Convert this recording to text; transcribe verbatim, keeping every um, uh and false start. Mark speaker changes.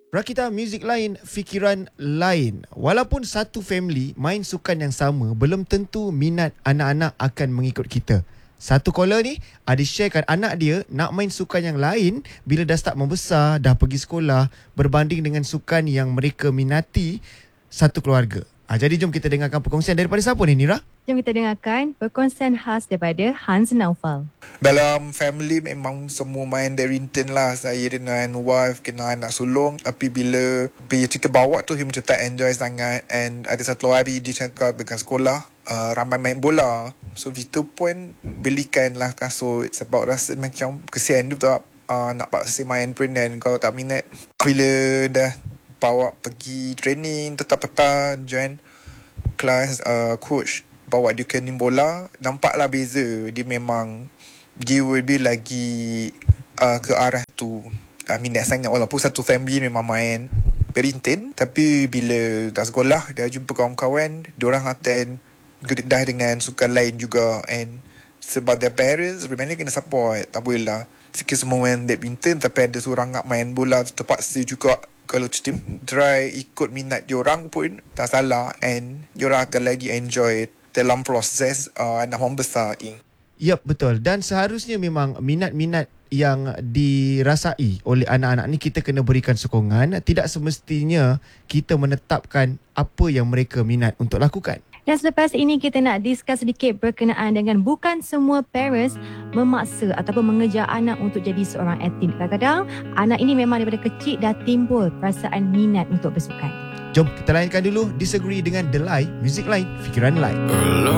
Speaker 1: Rakita, muzik lain, fikiran lain. Walaupun satu family main sukan yang sama, belum tentu minat anak-anak akan mengikut kita. Satu caller ni ada sharekan anak dia nak main sukan yang lain bila dah start membesar, dah pergi sekolah, berbanding dengan sukan yang mereka minati satu keluarga. Ha, jadi jom kita dengarkan perkongsian daripada siapa ni, Nira?
Speaker 2: Jom kita dengarkan perkongsian khas daripada Hans Naufal.
Speaker 3: Dalam family memang semua main badminton lah. Saya dengan wife kena anak sulung. Tapi bila bila kita bawa tu, dia macam tak enjoy sangat. And ada satu hari dia cakap dekat sekolah, uh, ramai main bola. So kita pun belikan lah kasut sebab rasa macam kesian tu tak uh, nak paksa main badminton kalau tak minat. Bila dah bawa pergi training, tetap-tetap join kelas, uh, coach bawa dia ke bola, nampaklah beza. Dia memang dia will be lagi uh, ke arah tu, uh, minat sangat. Walaupun satu family memang main badminton, tapi bila dah sekolah, dah jumpa kawan-kawan, diorang attend dah dengan sukan lain juga. And sebab their parents sebenarnya kena support. Tak boleh lah sikit semua main badminton tapi ada seorang nak main bola, terpaksa juga. Kalau kita try ikut minat diorang pun tak salah, and diorang akan lagi enjoy dalam proses uh, anak membesar ni.
Speaker 1: Yap, betul. Dan seharusnya memang minat-minat yang dirasai oleh anak-anak ni kita kena berikan sokongan. Tidak semestinya kita menetapkan apa yang mereka minat untuk lakukan.
Speaker 2: Dan selepas ini kita nak discuss sedikit berkenaan dengan bukan semua parents memaksa ataupun mengejar anak untuk jadi seorang atlet. Kadang-kadang anak ini memang daripada kecil dah timbul perasaan minat untuk bersukan.
Speaker 1: Jom kita layankan dulu Disagree dengan The Lie, muzik lain, fikiran lain.